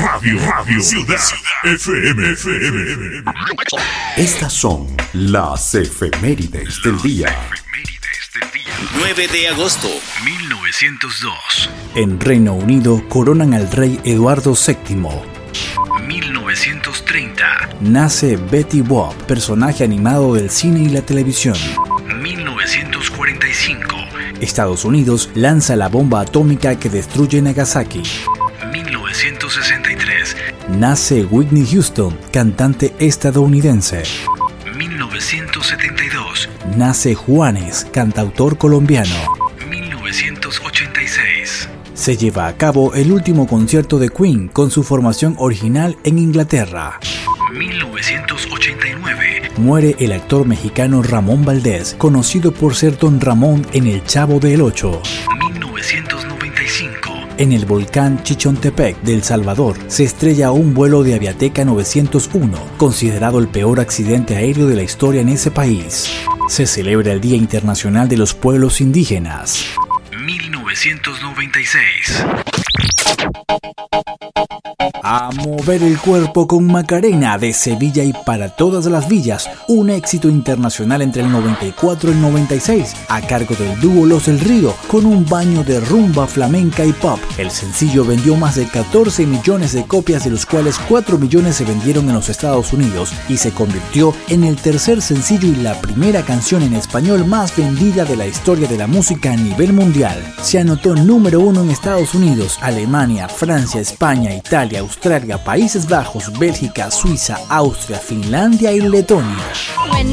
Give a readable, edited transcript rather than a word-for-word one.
Radio Ciudad FM. Estas son las efemérides del día. 9 de agosto, 1902. En Reino Unido coronan al rey Eduardo VII. 1930. Nace Betty Boop, personaje animado del cine y la televisión. 1945. Estados Unidos lanza la bomba atómica que destruye Nagasaki. 1963. Nace Whitney Houston, cantante estadounidense. 1972. Nace Juanes, cantautor colombiano. 1986. Se lleva a cabo el último concierto de Queen con su formación original en Inglaterra. 1989. Muere el actor mexicano Ramón Valdés, conocido por ser Don Ramón en El Chavo del Ocho. 1995. En el volcán Chichontepec de El Salvador se estrella un vuelo de Aviateca 901, considerado el peor accidente aéreo de la historia en ese país. Se celebra el Día Internacional de los Pueblos Indígenas. 1996. A mover el cuerpo con Macarena de Sevilla y para todas las villas, un éxito internacional entre el 94 y el 96, a cargo del dúo Los del Río, con un baño de rumba flamenca y pop. El sencillo vendió más de 14 millones de copias, de los cuales 4 millones se vendieron en los Estados Unidos, y se convirtió en el tercer sencillo y la primera canción en español más vendida de la historia de la música a nivel mundial. Se anotó número 1 en Estados Unidos, Alemania, Francia, España, Italia, Australia, Países Bajos, Bélgica, Suiza, Austria, Finlandia y Letonia.